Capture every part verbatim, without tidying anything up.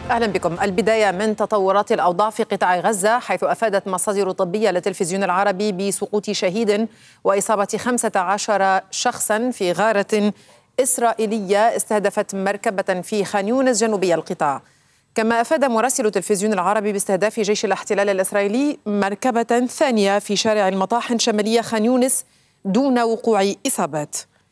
أهلا بكم. البداية من تطورات الأوضاع في قطاع غزة، حيث أفادت مصادر طبية للتلفزيون العربي بسقوط شهيد وإصابة خمسة عشر شخصا في غارة إسرائيلية استهدفت مركبة في خان يونس جنوبي القطاع. كما أفاد مراسل التلفزيون العربي باستهداف جيش الاحتلال الإسرائيلي مركبة ثانية في شارع المطاحن شمالية خان يونس دون وقوع إصابات.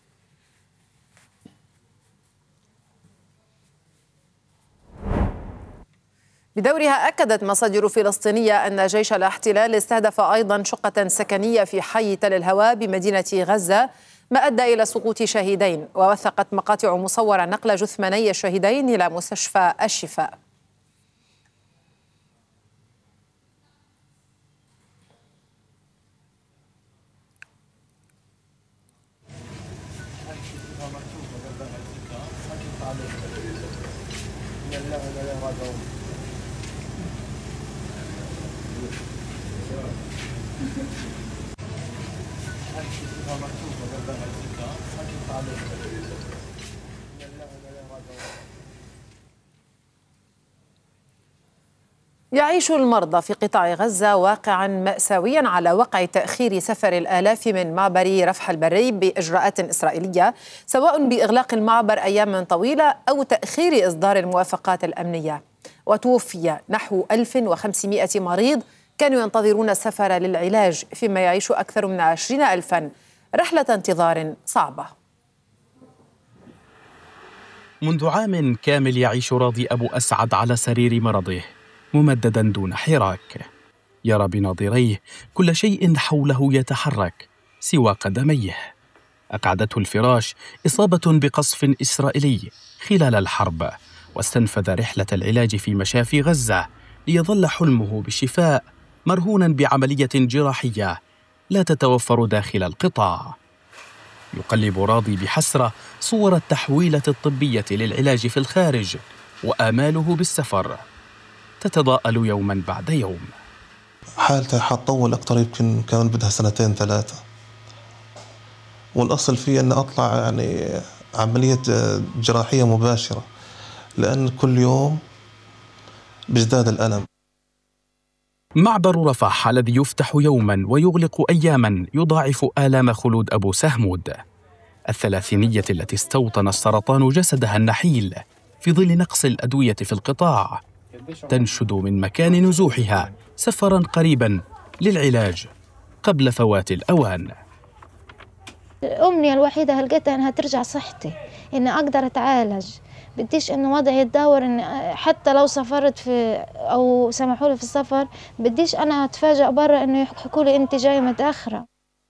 بدورها أكدت مصادر فلسطينية أن جيش الاحتلال استهدف أيضا شقة سكنية في حي تل الهوى بمدينة غزة، ما أدى إلى سقوط شهيدين. ووثقت مقاطع مصورة نقل جثماني الشهيدين إلى مستشفى الشفاء. يعيش المرضى في قطاع غزة واقعا مأساويا على وقع تأخير سفر الآلاف من معبر رفح البري بإجراءات إسرائيلية، سواء بإغلاق المعبر أيام طويلة أو تأخير إصدار الموافقات الأمنية. وتوفي نحو ألف وخمسمائة مريض كانوا ينتظرون السفر للعلاج، فيما يعيش أكثر من عشرين ألفا رحلة انتظار صعبة. منذ عام كامل يعيش راضي أبو أسعد على سرير مرضه ممددا دون حراك، يرى بناظريه كل شيء حوله يتحرك سوى قدميه. أقعدته الفراش إصابة بقصف إسرائيلي خلال الحرب، واستنفذ رحلة العلاج في مشافي غزة ليظل حلمه بالشفاء مرهونا بعملية جراحية لا تتوفر داخل القطاع. يقلب راضي بحسرة صور التحويلة الطبية للعلاج في الخارج، وآماله بالسفر تتضاءل يوما بعد يوم. حالته حتطول أكتر، يمكن كمان بدها سنتين ثلاثة، والأصل فيه أن أطلع يعني عملية جراحية مباشرة، لأن كل يوم بيزداد الألم. معبر رفح الذي يفتح يوما ويغلق أياما يضاعف آلام خلود أبو سهمود، الثلاثينية التي استوطن السرطان جسدها النحيل في ظل نقص الأدوية في القطاع، تنشد من مكان نزوحها سفرا قريبا للعلاج قبل فوات الأوان. الأمنية الوحيدة هلقيتها أنها ترجع صحتي، إني أقدر أتعالج. بديش إنه وضعي يتداور، إن حتى لو سافرت في أو سمحوا لي في السفر بديش أنا أتفاجأ برا إنه يحكوا لي أنت جاي متأخرة.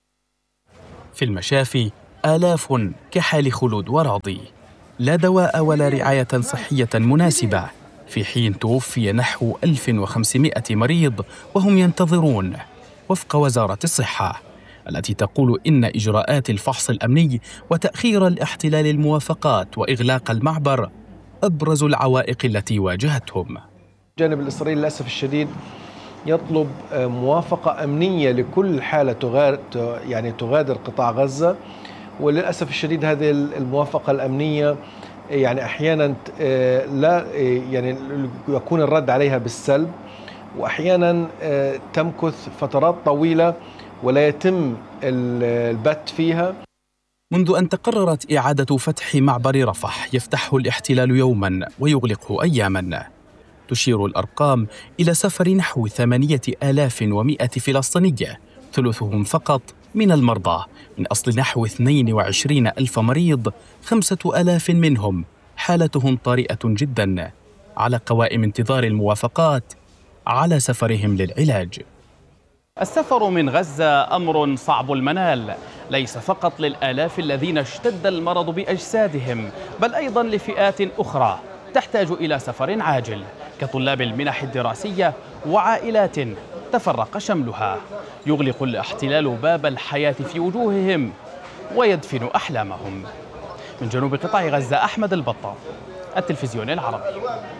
في المشافي آلاف كحال خلود وراضي، لا دواء ولا رعاية صحية مناسبة، في حين توفي نحو ألف وخمسمائة مريض وهم ينتظرون، وفق وزارة الصحة التي تقول إن إجراءات الفحص الأمني وتأخير الاحتلال الموافقات وإغلاق المعبر أبرز العوائق التي واجهتهم. الجانب الإسرائيلي للأسف الشديد يطلب موافقة أمنية لكل حالة تغادر يعني تغادر قطاع غزة، وللأسف الشديد هذه الموافقة الأمنية يعني أحيانا لا يعني يكون الرد عليها بالسلب، وأحيانا تمكث فترات طويلة ولا يتم البت فيها. منذ أن تقررت إعادة فتح معبر رفح يفتحه الاحتلال يوما ويغلقه أياما، تشير الأرقام إلى سفر نحو ثمانية آلاف ومائة فلسطيني، ثلثهم فقط من المرضى، من أصل نحو اثنين وعشرين ألف مريض، خمسة آلاف منهم حالتهم طارئة جدا على قوائم انتظار الموافقات على سفرهم للعلاج. السفر من غزة أمر صعب المنال، ليس فقط للآلاف الذين اشتد المرض بأجسادهم، بل أيضا لفئات أخرى تحتاج إلى سفر عاجل، كطلاب المنح الدراسية وعائلات تفرق شملها. يغلق الاحتلال باب الحياة في وجوههم ويدفن أحلامهم. من جنوب قطاع غزة، أحمد البطة، التلفزيون العربي.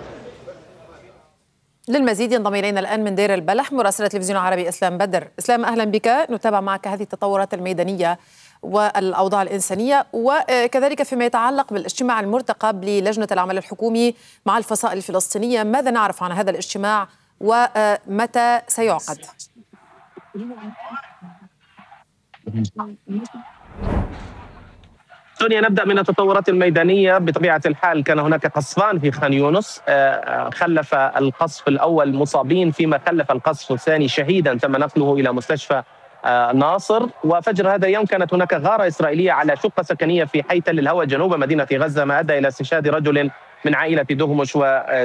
للمزيد ينضم إلينا الآن من دير البلح مراسل التلفزيون العربي إسلام بدر. إسلام، أهلا بك. نتابع معك هذه التطورات الميدانية والأوضاع الإنسانية، وكذلك فيما يتعلق بالاجتماع المرتقب للجنة العمل الحكومي مع الفصائل الفلسطينية. ماذا نعرف عن هذا الاجتماع ومتى سيعقد؟ سونيا، نبدأ من التطورات الميدانية. بطبيعة الحال كان هناك قصفان في خان يونس، خلف القصف الأول مصابين، فيما خلف القصف الثاني شهيدا تم نقله إلى مستشفى ناصر. وفجر هذا اليوم كانت هناك غارة إسرائيلية على شقة سكنية في حيث للهوى جنوب مدينة غزة، ما أدى إلى استشهاد رجل من عائلة دغمش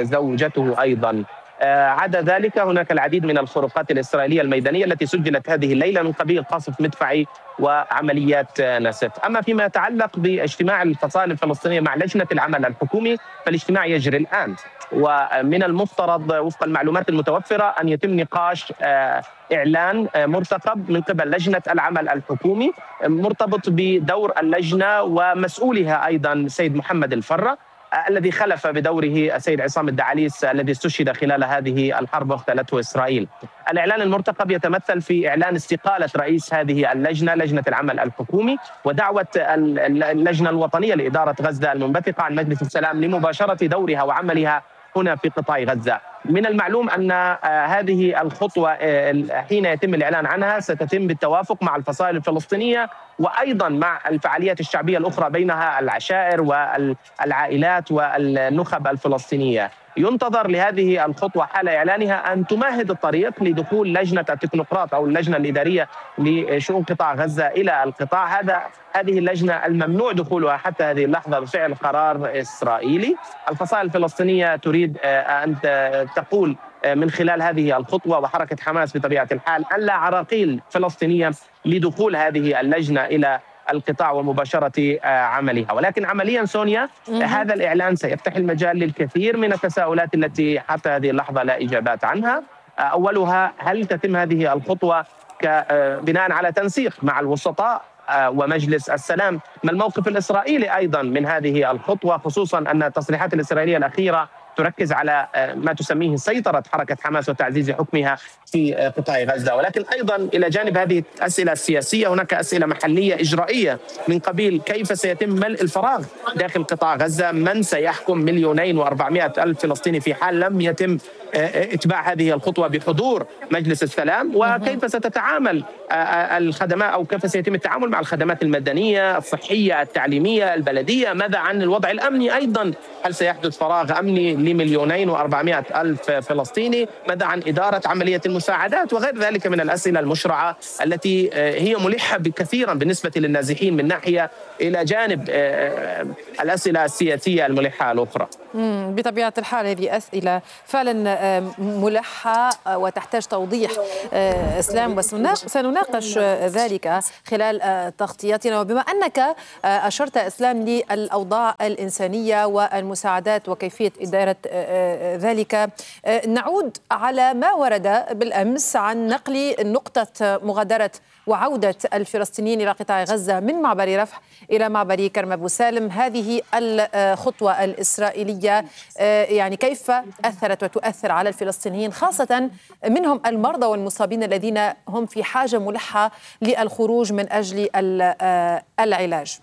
وزوجته أيضا. عدا ذلك هناك العديد من الخروقات الإسرائيلية الميدانية التي سجلت هذه الليلة من قبيل قصف مدفعي وعمليات نسف. أما فيما يتعلق باجتماع الفصائل الفلسطينية مع لجنة العمل الحكومي فالاجتماع يجري الآن، ومن المفترض وفق المعلومات المتوفرة أن يتم نقاش إعلان مرتقب من قبل لجنة العمل الحكومي مرتبط بدور اللجنة ومسؤولها أيضا سيد محمد الفرة الذي خلف بدوره السيد عصام الدعاليس الذي استشهد خلال هذه الحرب واغتالته إسرائيل. الإعلان المرتقب يتمثل في إعلان استقالة رئيس هذه اللجنة، لجنة العمل الحكومي، ودعوة اللجنة الوطنية لإدارة غزة المنبثقة عن مجلس السلام لمباشرة دورها وعملها هنا في قطاع غزة. من المعلوم أن هذه الخطوة حين يتم الإعلان عنها ستتم بالتوافق مع الفصائل الفلسطينية وأيضا مع الفعاليات الشعبية الأخرى بينها العشائر والعائلات والنخب الفلسطينية. ينتظر لهذه الخطوة حال إعلانها أن تمهد الطريق لدخول لجنة التكنوقراط أو اللجنة الإدارية لشؤون قطاع غزة إلى القطاع. هذا هذه اللجنة الممنوع دخولها حتى هذه اللحظة بفعل قرار إسرائيلي. الفصائل الفلسطينية تريد أن تقول من خلال هذه الخطوة وحركة حماس بطبيعة الحال أن لا عراقيل فلسطينية لدخول هذه اللجنة إلى القطاع ومباشرة عملها. ولكن عمليا سونيا هذا الإعلان سيفتح المجال للكثير من التساؤلات التي حتى هذه اللحظة لا إجابات عنها. أولها، هل تتم هذه الخطوة بناء على تنسيق مع الوسطاء ومجلس السلام؟ ما الموقف الإسرائيلي أيضا من هذه الخطوة، خصوصا أن التصريحات الإسرائيلية الأخيرة تركز على ما تسميه سيطرة حركة حماس وتعزيز حكمها في قطاع غزة. ولكن أيضا إلى جانب هذه الأسئلة السياسية هناك أسئلة محلية إجرائية من قبيل كيف سيتم ملء الفراغ داخل قطاع غزة، من سيحكم مليونين وأربعمائة ألف فلسطيني في حال لم يتم اتباع هذه الخطوة بحضور مجلس السلام، وكيف ستتعامل الخدمات أو كيف سيتم التعامل مع الخدمات المدنية الصحية التعليمية البلدية. ماذا عن الوضع الأمني أيضا؟ هل سيحدث فراغ أمني لمليونين وأربعمائة ألف فلسطيني؟ ماذا عن إدارة عملية المساعدات وغير ذلك من الأسئلة المشرعة التي هي ملحة كثيرا بالنسبة للنازحين من ناحية، إلى جانب الأسئلة السياسية الملحة الأخرى. بطبيعة الحال هذه أسئلة فعلا ملحة وتحتاج توضيح إسلام، وسنناقش ذلك خلال تغطياتنا. وبما أنك أشرت إسلام للأوضاع الإنسانية والمساعدات وكيفية إدارة ذلك، نعود على ما ورد بالأمس عن نقل نقطة مغادرة وعودة الفلسطينيين إلى قطاع غزة من معبر رفح إلى معبر كرم أبو سالم. هذه الخطوة الإسرائيلية يعني كيف أثرت وتؤثر على الفلسطينيين، خاصة منهم المرضى والمصابين الذين هم في حاجة ملحة للخروج من أجل العلاج؟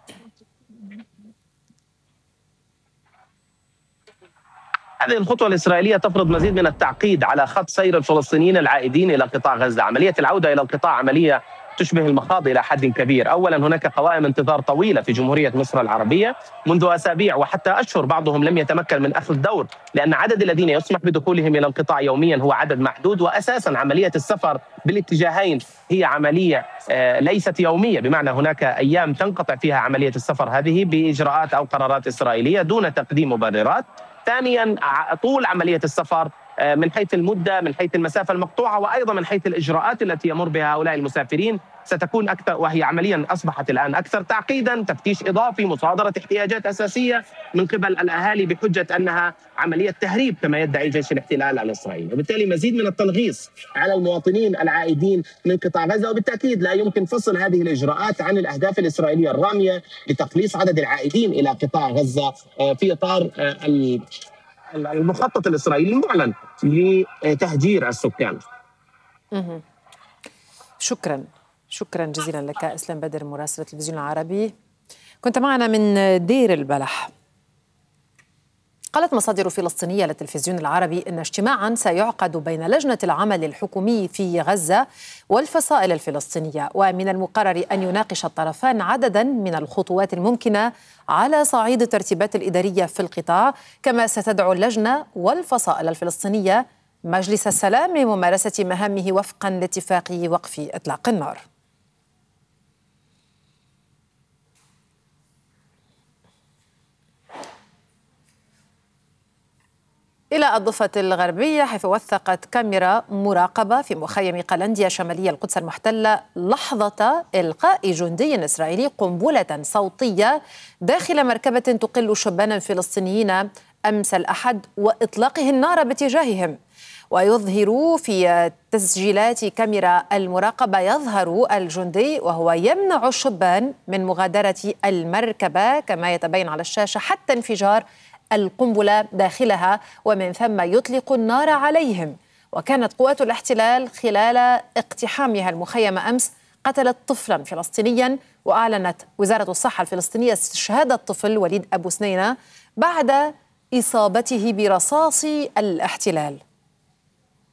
هذه الخطوة الإسرائيلية تفرض مزيد من التعقيد على خط سير الفلسطينيين العائدين إلى قطاع غزة. عملية العودة إلى القطاع عملية تشبه المخاض إلى حد كبير. أولا هناك قوائم انتظار طويلة في جمهورية مصر العربية منذ أسابيع وحتى أشهر، بعضهم لم يتمكن من أخذ دور لأن عدد الذين يسمح بدخولهم إلى القطاع يوميا هو عدد محدود، وأساسا عملية السفر بالاتجاهين هي عملية ليست يومية، بمعنى هناك أيام تنقطع فيها عملية السفر هذه بإجراءات أو قرارات إسرائيلية دون تقديم مبررات. ثانيا طول عملية السفر من حيث المدة، من حيث المسافة المقطوعة، وأيضا من حيث الإجراءات التي يمر بها هؤلاء المسافرين ستكون أكثر، وهي عمليا أصبحت الآن أكثر تعقيدا. تفتيش إضافي، مصادرة احتياجات أساسية من قبل الأهالي بحجة أنها عملية تهريب كما يدعي جيش الاحتلال الإسرائيلي، وبالتالي مزيد من التنغيص على المواطنين العائدين من قطاع غزة. وبالتأكيد لا يمكن فصل هذه الإجراءات عن الأهداف الإسرائيلية الرامية لتقليص عدد العائدين إلى قطاع غزة في إطار المخطط الإسرائيلي المعلن لتهجير السكان. شكرا شكرا جزيلا لك إسلام بدر مراسل التلفزيون العربي، كنت معنا من دير البلح. قالت مصادر فلسطينية للتلفزيون العربي إن اجتماعا سيعقد بين لجنة العمل الحكومي في غزة والفصائل الفلسطينية، ومن المقرر أن يناقش الطرفان عددا من الخطوات الممكنة على صعيد الترتيبات الإدارية في القطاع، كما ستدعو اللجنة والفصائل الفلسطينية مجلس السلام لممارسة مهامه وفقا لاتفاق وقف إطلاق النار. إلى الضفة الغربية، حيث وثقت كاميرا مراقبة في مخيم قلنديا شمالية القدس المحتلة لحظة إلقاء جندي إسرائيلي قنبلة صوتية داخل مركبة تقل شبانا فلسطينيين أمس الأحد وإطلاقه النار باتجاههم. ويظهر في تسجيلات كاميرا المراقبة يظهر الجندي وهو يمنع الشبان من مغادرة المركبة كما يتبين على الشاشة حتى انفجار القنبلة داخلها، ومن ثم يطلق النار عليهم. وكانت قوات الاحتلال خلال اقتحامها المخيم أمس قتلت طفلا فلسطينيا، وأعلنت وزارة الصحة الفلسطينية استشهاد الطفل وليد أبو سنينة بعد إصابته برصاص الاحتلال.